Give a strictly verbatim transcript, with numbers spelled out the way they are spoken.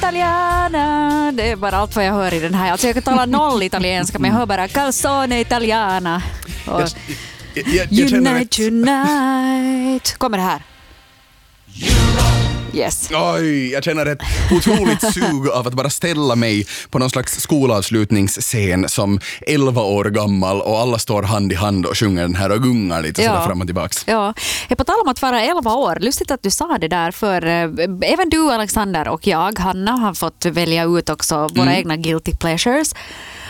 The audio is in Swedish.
italiana. Det är bara allt vad jag hör i den här. Alltså jag kan tala noll italienska, men jag hör bara calzone italiana. Och Jag, jag, jag, jag känner unite, unite. Kommer det här. Yes. Oj, jag känner ett otroligt sug av att bara ställa mig på någon slags skolavslutningsscen som elva år gammal och alla står hand i hand och sjunger den här och gungar lite Ja. sådär fram och tillbaks. Ja, på tal om att vara elva år, lustigt att du sa det där, för eh, även du Alexander och jag, Hanna, har fått välja ut också våra Mm. egna guilty pleasures.